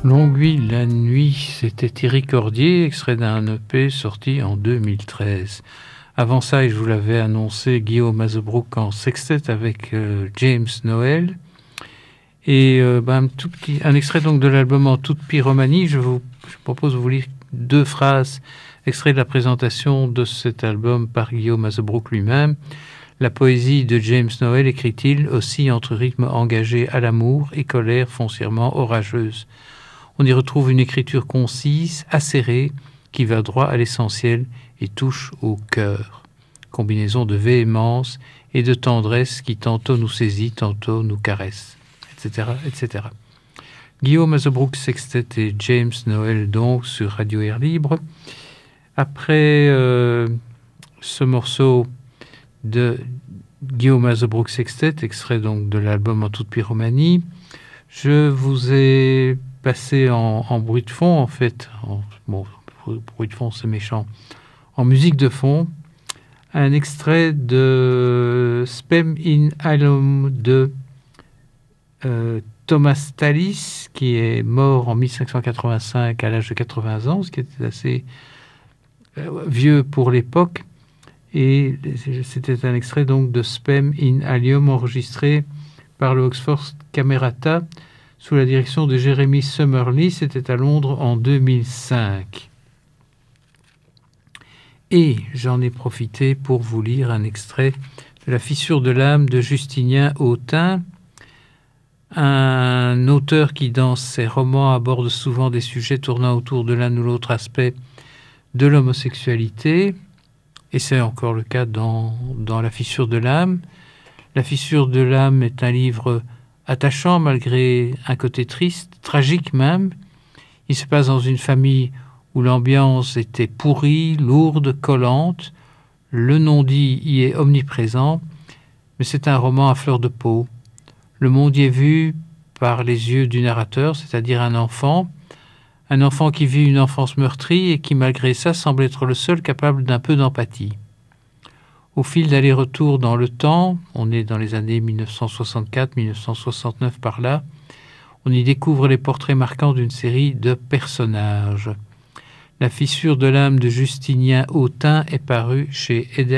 Longueuil la nuit, c'était Thierry Cordier, extrait d'un EP sorti en 2013. Avant ça, et je vous l'avais annoncé, Guillaume Hazebrouck en sextet avec James Noël. Et un extrait donc de l'album En toute pyromanie. Je propose de vous lire 2 phrases extraits de la présentation de cet album par Guillaume Hazebrouck lui-même. La poésie de James Noël, écrit-il, oscille entre rythme engagé à l'amour et colère foncièrement orageuse. On y retrouve une écriture concise, acérée, qui va droit à l'essentiel et touche au cœur. Combinaison de véhémence et de tendresse qui tantôt nous saisit, tantôt nous caresse, etc., etc. Guillaume Hazebrouck Sextet et James Noël donc sur Radio Air Libre. Après ce morceau de Guillaume Hazebrouck Sextet, extrait donc de l'album En toute pyromanie, je vous ai passé en bruit de fond, en fait, bruit de fond c'est méchant, en musique de fond, un extrait de Spem in Alum de Thomas Tallis, qui est mort en 1585 à l'âge de 80 ans, ce qui était assez vieux pour l'époque. Et c'était un extrait donc de Spem in Allium enregistré par le Oxford Camerata sous la direction de Jeremy Summerlee. C'était à Londres en 2005. Et j'en ai profité pour vous lire un extrait de La fissure de l'âme de Justinien Autain, un auteur qui dans ses romans aborde souvent des sujets tournant autour de l'un ou l'autre aspect de l'homosexualité. Et c'est encore le cas dans La fissure de l'âme. La fissure de l'âme est un livre attachant malgré un côté triste, tragique même. Il se passe dans une famille où l'ambiance était pourrie, lourde, collante. Le non-dit y est omniprésent, mais c'est un roman à fleur de peau. Le monde y est vu par les yeux du narrateur, c'est-à-dire un enfant qui vit une enfance meurtrie et qui, malgré ça, semble être le seul capable d'un peu d'empathie. Au fil d'aller-retour dans le temps, on est dans les années 1964-1969 par là, on y découvre les portraits marquants d'une série de personnages. La fissure de l'âme de Justinien Autain est parue chez Eder